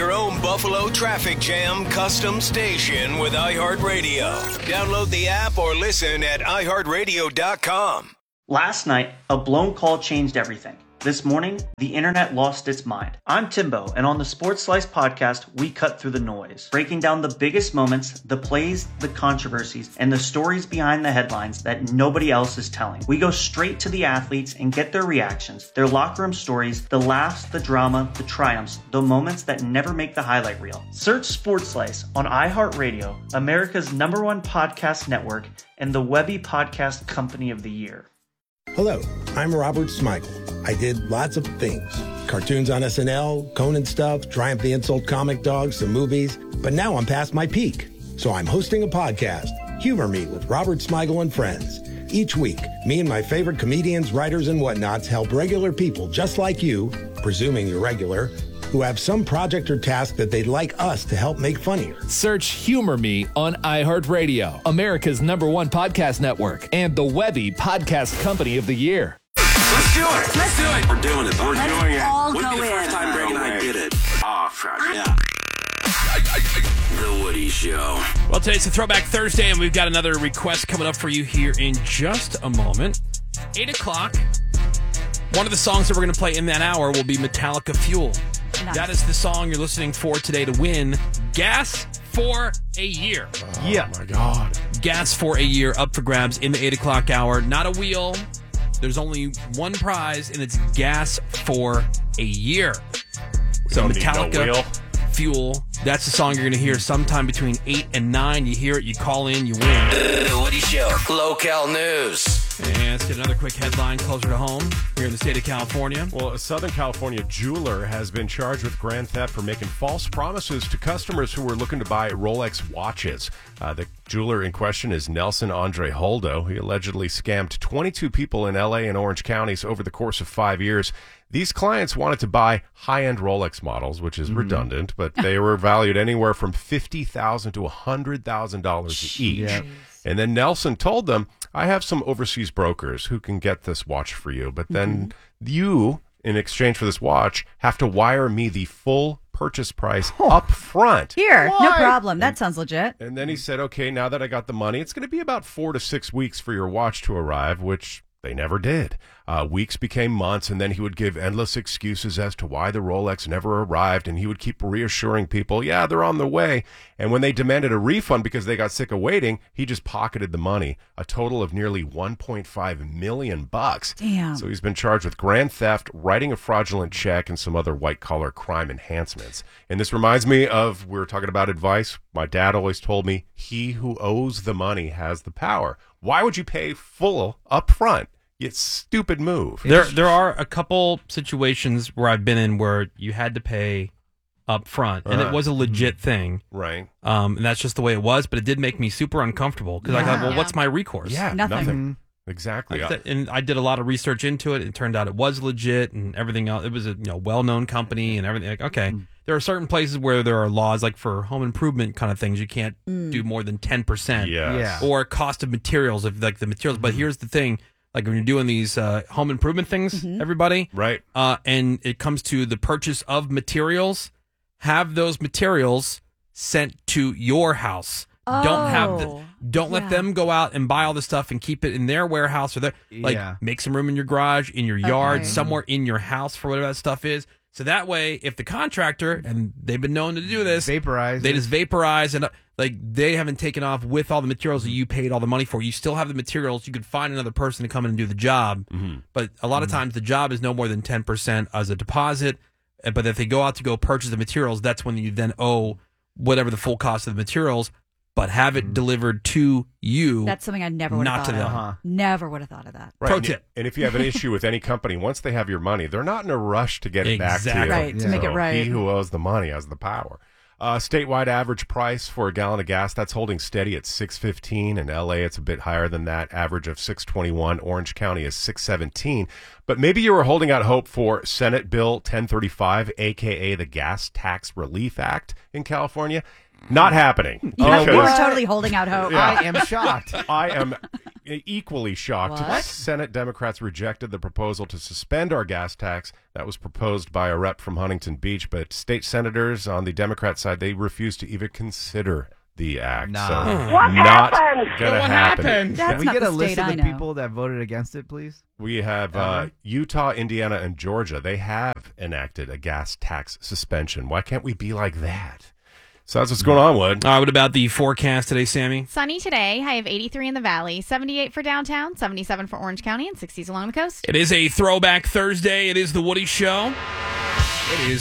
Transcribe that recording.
your own Buffalo traffic jam custom station with iHeartRadio. Download the app or listen at iHeartRadio.com. Last night, a blown call changed everything. This morning, the internet lost its mind. I'm Timbo, and on the Sports Slice podcast, we cut through the noise, breaking down the biggest moments, the plays, the controversies, and the stories behind the headlines that nobody else is telling. We go straight to the athletes and get their reactions, their locker room stories, the laughs, the drama, the triumphs, the moments that never make the highlight reel. Search Sports Slice on iHeartRadio, America's #1 podcast network, and the Webby Podcast Company of the Year. Hello, I'm Robert Smigel. I did lots of things. Cartoons on SNL, Conan stuff, Triumph the Insult Comic Dog, some movies. But now I'm past my peak. So I'm hosting a podcast, Humor Me with Robert Smigel and Friends. Each week, me and my favorite comedians, writers, and whatnots help regular people just like you, presuming you're regular, who have some project or task that they'd like us to help make funnier. Search Humor Me on iHeartRadio, America's #1 podcast network, and the Webby Podcast Company of the Year. Let's do it. Let's do it. We're doing it. We're doing it. All Wouldn't go be the first in. time Greg and I did it. Oh, fuck. Yeah. The Woody Show. Well, today's a Throwback Thursday, and we've got another request coming up for you here in just a moment. 8 o'clock. One of the songs that we're going to play in that hour will be Metallica Fuel. Nice. That is the song you're listening for today to win gas for a year. Oh, my God. Gas for a year up for grabs in the 8 o'clock hour. Not a wheel. There's only one prize, and it's gas for a year. So Metallica Fuel. That's the song you're going to hear sometime between 8 and 9. You hear it, you call in, you win. The Woody Show. Local news. And let's get another quick headline closer to home here in the state of California. Well, a Southern California jeweler has been charged with grand theft for making false promises to customers who were looking to buy Rolex watches. The jeweler in question is Nelson Andre Holdo. He allegedly scammed 22 people in L.A. and Orange counties over the course of 5 years. These clients wanted to buy high-end Rolex models, which is redundant, but they were valued anywhere from $50,000 to $100,000 each. Yeah. And then Nelson told them, I have some overseas brokers who can get this watch for you, but then you, in exchange for this watch, have to wire me the full purchase price up front. Here, no problem. That sounds legit. And then he said, okay, now that I got the money, it's going to be about 4 to 6 weeks for your watch to arrive, which they never did. Weeks became months, and then he would give endless excuses as to why the Rolex never arrived, and he would keep reassuring people, yeah, they're on the way. And when they demanded a refund because they got sick of waiting, he just pocketed the money, a total of nearly $1.5 million. Damn. So he's been charged with grand theft, writing a fraudulent check, and some other white-collar crime enhancements. And this reminds me of, we were talking about advice. My dad always told me, he who owes the money has the power. Why would you pay full up front? It's a stupid move. There are a couple situations where I've been in where you had to pay up front, and it was a legit thing. Right. And that's just the way it was, but it did make me super uncomfortable because I thought, well, what's my recourse? Yeah, nothing. Exactly. And I did a lot of research into it. It turned out it was legit and everything else. It was a well-known company and everything. Like, okay, there are certain places where there are laws, like for home improvement kind of things, you can't do more than 10%. Yes. Or cost of materials, if like the materials. But here's the thing. Like when you're doing these home improvement things, everybody, right? And it comes to the purchase of materials, have those materials sent to your house. Don't let them go out and buy all the stuff and keep it in their warehouse or their make some room in your garage, in your yard, somewhere in your house for whatever that stuff is. So that way, if the contractor, and they've been known to do this, they just vaporize and like they haven't taken off with all the materials that you paid all the money for. You still have the materials. You could find another person to come in and do the job. But a lot of times the job is no more than 10% as a deposit. But if they go out to go purchase the materials, that's when you then owe whatever the full cost of the materials, but have it delivered to you. That's something I never would have thought of. Never would have thought of that. Right. Pro tip. And if you have an issue with any company, once they have your money, they're not in a rush to get it back to you. Right, to make it right. He who owes the money has the power. Statewide average price for a gallon of gas, that's holding steady at $6.15. In L.A., it's a bit higher than that, average of $6.21. Orange County is $6.17. But maybe you were holding out hope for Senate Bill 1035, a.k.a. the Gas Tax Relief Act in California. Not happening. We're Because totally holding out hope. I am shocked. I am equally shocked. What? Senate Democrats rejected the proposal to suspend our gas tax that was proposed by a rep from Huntington Beach, but state senators on the Democrat side, they refused to even consider the act. Nah. So What not happened? gonna What happen. happened? That's Can we not get a the list state of I the know. people that voted against it, please? We have Utah, Indiana, and Georgia. They have enacted a gas tax suspension. Why can't we be like that? So that's what's going on, Wood. What about the forecast today, Sammy? Sunny today. High of 83 in the valley, 78 for downtown, 77 for Orange County, and 60s along the coast. It is a throwback Thursday. It is the Woody Show. It is